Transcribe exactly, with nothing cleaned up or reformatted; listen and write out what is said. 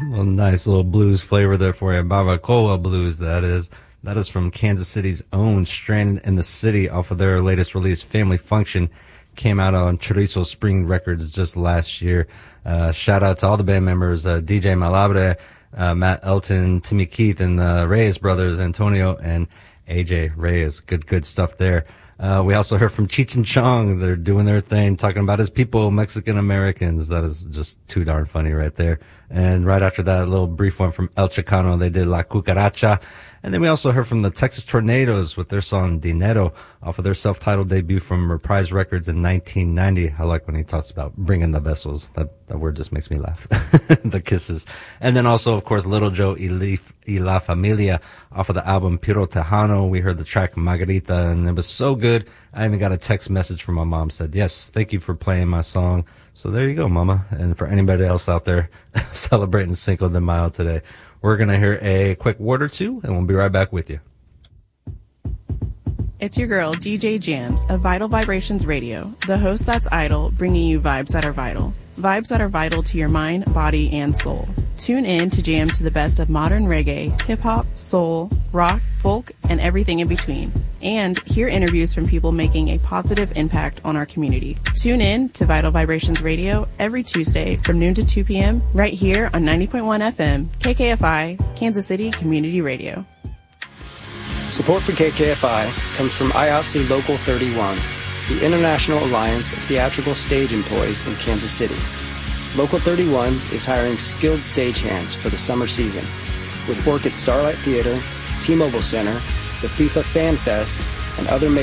Well, nice little blues flavor there for you. Barbacoa blues, that is. That is from Kansas City's own Stranded in the City off of their latest release, Family Function. Came out on Chorizo Spring Records just last year. Uh, shout out to all the band members, uh, D J Malabre, uh, Matt Elton, Timmy Keith, and the Reyes brothers, Antonio and A J Reyes. Good, good stuff there. Uh, we also heard from Cheech and Chong. They're doing their thing, talking about his people, Mexican Americans. That is just too darn funny right there. And right after that, a little brief one from El Chicano. They did La Cucaracha. And then we also heard from the Texas Tornadoes with their song Dinero off of their self-titled debut from Reprise Records in nineteen ninety. I like when he talks about bringing the vessels. That, that word just makes me laugh. The kisses. And then also, of course, Little Joe y La Familia off of the album Piro Tejano. We heard the track Margarita, and it was so good. I even got a text message from my mom said, yes, thank you for playing my song. So there you go, Mama. And for anybody else out there celebrating Cinco de Mayo today, we're going to hear a quick word or two, and we'll be right back with you. It's your girl, D J Jams, of Vital Vibrations Radio, the host that's idle, bringing you vibes that are vital. Vibes that are vital to your mind, body, and soul. Tune in to jam to the best of modern reggae, hip-hop, soul, rock, folk, and everything in between. And hear interviews from people making a positive impact on our community. Tune in to Vital Vibrations Radio every Tuesday from noon to two p.m. right here on ninety point one F M, K K F I, Kansas City Community Radio. Support for K K F I comes from I A T S E Local thirty-one, the International Alliance of Theatrical Stage Employees in Kansas City. Local thirty-one is hiring skilled stagehands for the summer season, with work at Starlight Theater, T-Mobile Center, the FIFA Fan Fest, and other major